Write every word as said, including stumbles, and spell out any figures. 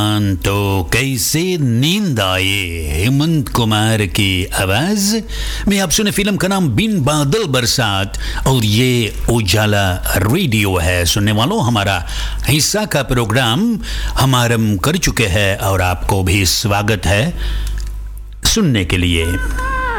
तो कैसे नींद आए, हेमंत कुमार की आवाज में आप सुने फिल्म का नाम बिन बादल बरसात और ये उजाला रेडियो है। सुनने वालों, हमारा हिस्सा का प्रोग्राम हम आरंभ कर चुके हैं और आपको भी स्वागत है सुनने के लिए।